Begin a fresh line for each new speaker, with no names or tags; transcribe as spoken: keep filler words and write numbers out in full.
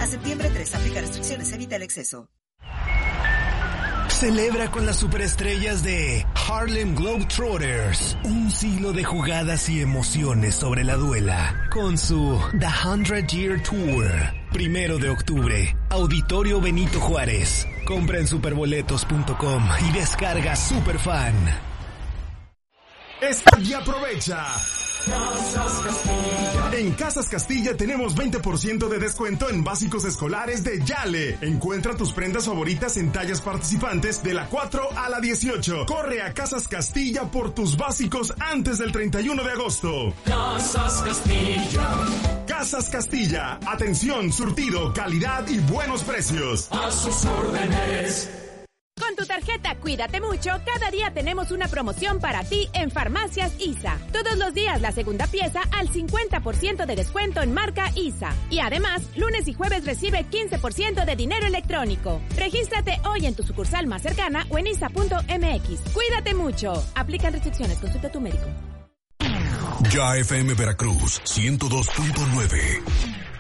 A septiembre tres, aplica restricciones, evita el exceso.
Celebra con las superestrellas de Harlem Globetrotters un siglo de jugadas y emociones sobre la duela con su The Hundred Year Tour. Primero de octubre, Auditorio Benito Juárez. Compra en superboletos punto com y descarga Superfan.
Esta y aprovecha. Casas Castilla. En Casas Castilla tenemos veinte por ciento de descuento en básicos escolares de Yale. Encuentra tus prendas favoritas en tallas participantes de la cuatro a la dieciocho. Corre a Casas Castilla por tus básicos antes del treinta y uno de agosto. Casas Castilla. Casas Castilla. Atención, surtido, calidad y buenos precios. A sus órdenes.
Con tu tarjeta Cuídate Mucho, cada día tenemos una promoción para ti en Farmacias I S A. Todos los días la segunda pieza al cincuenta por ciento de descuento en marca I S A. Y además, lunes y jueves recibe quince por ciento de dinero electrónico. Regístrate hoy en tu sucursal más cercana o en isa punto m x. Cuídate Mucho. Aplican restricciones. Consulta a tu médico.
Ya F M Veracruz ciento dos punto nueve.